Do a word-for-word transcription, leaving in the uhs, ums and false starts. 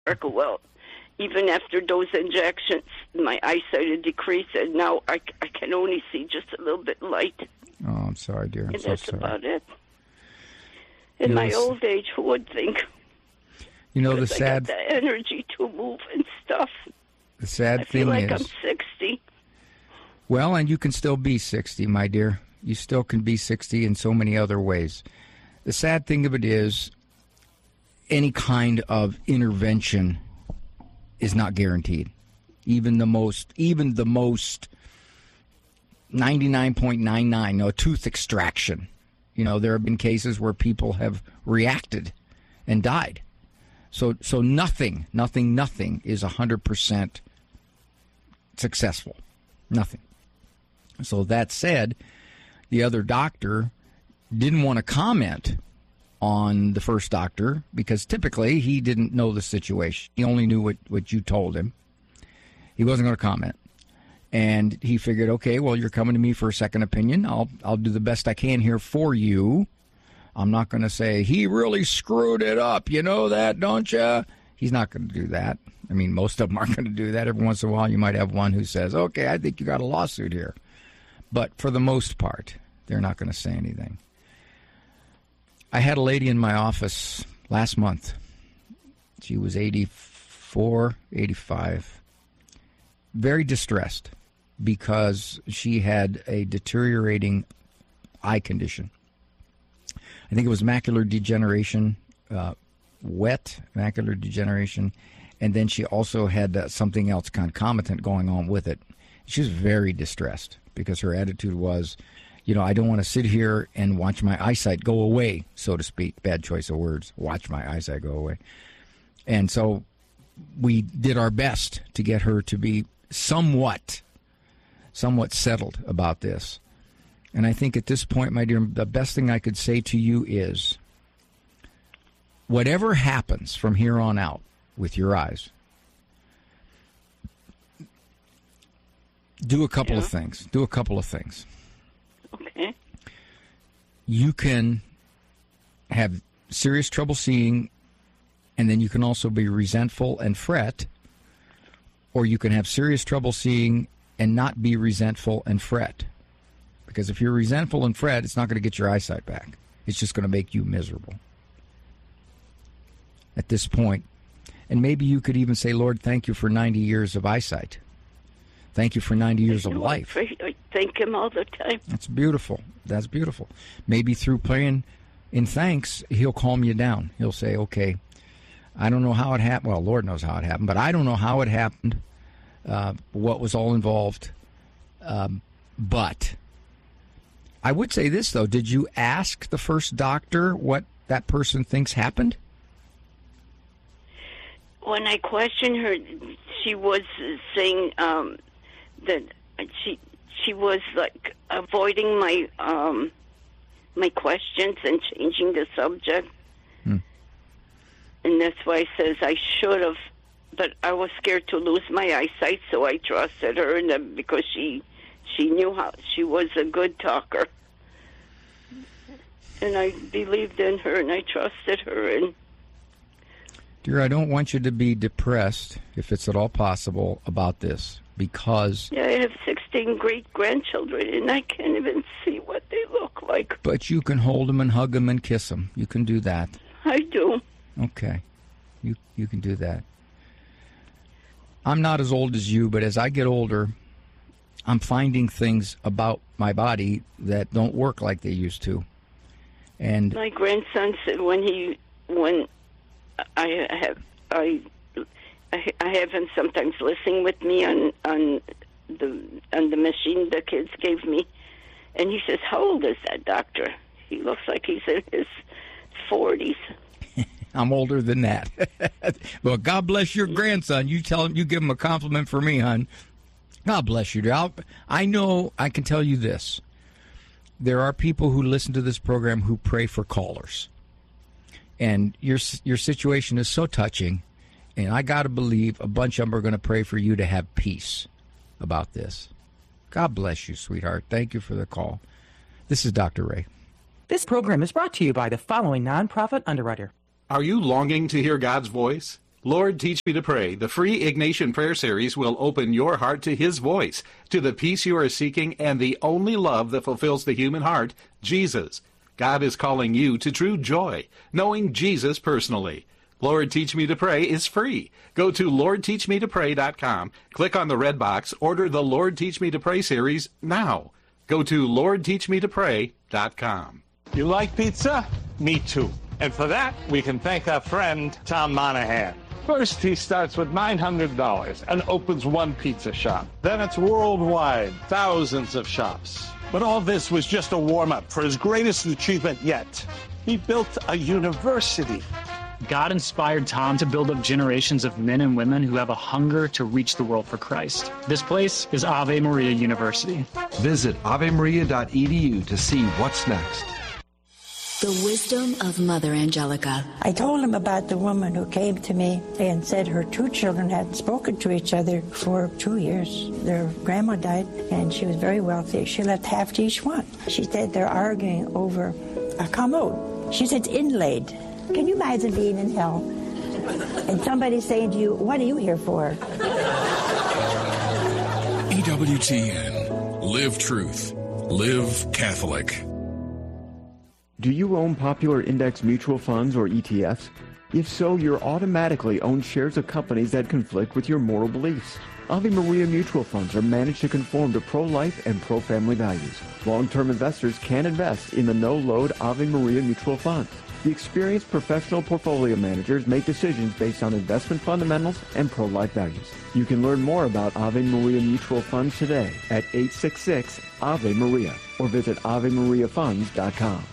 well, even after those injections, my eyesight had decreased, and now I, I can only see just a little bit light. Oh, I'm sorry, dear. I'm and so that's sorry. about it. In You know, my the, old age, who would think? You know, the Because sad... I got the energy to move and stuff. The sad I thing feel like is... I'm sixty. Well, and you can still be sixty, my dear. You still can be sixty in so many other ways. The sad thing of it is, any kind of intervention is not guaranteed. Even the most, even the most ninety-nine point nine nine, no, tooth extraction. You know, there have been cases where people have reacted and died. So, so nothing, nothing, nothing is one hundred percent successful. Nothing. So that said, the other doctor didn't want to comment on the first doctor because typically he didn't know the situation. He only knew what, what you told him. He wasn't going to comment. And he figured, okay, well, you're coming to me for a second opinion. I'll I'll do the best I can here for you. I'm not going to say, he really screwed it up. You know that, don't you? He's not going to do that. I mean, most of them aren't going to do that. Every once in a while, you might have one who says, okay, I think you got a lawsuit here. But for the most part, they're not going to say anything. I had a lady in my office last month. She was eighty-four, eighty-five. Very distressed because she had a deteriorating eye condition. I think it was macular degeneration, uh, wet macular degeneration, and then she also had uh, something else concomitant going on with it. She was very distressed because her attitude was, you know, I don't want to sit here and watch my eyesight go away, so to speak. Bad choice of words. Watch my eyesight go away. And so we did our best to get her to be somewhat, somewhat settled about this. And I think at this point, my dear, the best thing I could say to you is, whatever happens from here on out with your eyes, do a couple yeah. of things. Do a couple of things. Okay. You can have serious trouble seeing, and then you can also be resentful and fret, or you can have serious trouble seeing and not be resentful and fret. Because if you're resentful and fret, it's not going to get your eyesight back. It's just going to make you miserable at this point. And maybe you could even say, Lord, thank you for ninety years of eyesight. Thank you for ninety years of life. I thank him all the time. That's beautiful. That's beautiful. Maybe through praying in thanks, he'll calm you down. He'll say, okay, I don't know how it happened. Well, Lord knows how it happened, but I don't know how it happened, uh, what was all involved. Um, but I would say this, though. Did you ask the first doctor what that person thinks happened? When I questioned her, she was saying um, that she she was like avoiding my um, my questions and changing the subject. Hmm. And that's why I says I should have, but I was scared to lose my eyesight, so I trusted her, and then because she she knew how she was a good talker, and I believed in her, and I trusted her. And dear, I don't want you to be depressed, if it's at all possible, about this, because yeah, I have sixteen great grandchildren, and I can't even see what they look like. But you can hold them and hug them and kiss them. You can do that. I do. Okay. You you can do that. I'm not as old as you, but as I get older, I'm finding things about my body that don't work like they used to. And my grandson said when he when I have I I have him sometimes listening with me on on the on the machine the kids gave me, and he says, "How old is that doctor?" He looks like he's in his forties. I'm older than that. Well, God bless your grandson. You tell him, you give him a compliment for me, hon. God bless you. I'll, I know I can tell you this. There are people who listen to this program who pray for callers. And your your situation is so touching, and I got to believe a bunch of them are going to pray for you to have peace about this. God bless you, sweetheart. Thank you for the call. This is Doctor Ray. This program is brought to you by the following nonprofit underwriter. Are you longing to hear God's voice? Lord, Teach Me to Pray, the free Ignatian prayer series, will open your heart to His voice, to the peace you are seeking, and the only love that fulfills the human heart, Jesus. God is calling you to true joy, knowing Jesus personally. Lord, Teach Me to Pray is free. Go to lord teach me to pray dot com, click on the red box, order the Lord, Teach Me to Pray series now. Go to lord teach me to pray dot com. You like pizza? Me too. And for that, we can thank our friend, Tom Monahan. First, he starts with nine hundred dollars and opens one pizza shop. Then it's worldwide, thousands of shops. But all this was just a warm-up for his greatest achievement yet. He built a university. God inspired Tom to build up generations of men and women who have a hunger to reach the world for Christ. This place is Ave Maria University. Visit ave maria dot e d u to see what's next. The wisdom of Mother Angelica. I told him about the woman who came to me and said her two children hadn't spoken to each other for two years. Their grandma died, and she was very wealthy. She left half to each one. She said they're arguing over a commode. She said it's inlaid. Can you imagine being in hell and somebody saying to you, what are you here for? E W T N. Live truth. Live Catholic. Do you own popular index mutual funds or E T Fs? If so, you're automatically own shares of companies that conflict with your moral beliefs. Ave Maria mutual funds are managed to conform to pro-life and pro-family values. Long-term investors can invest in the no-load Ave Maria mutual funds. The experienced professional portfolio managers make decisions based on investment fundamentals and pro-life values. You can learn more about Ave Maria mutual funds today at eight six six Ave Maria or visit ave maria funds dot com.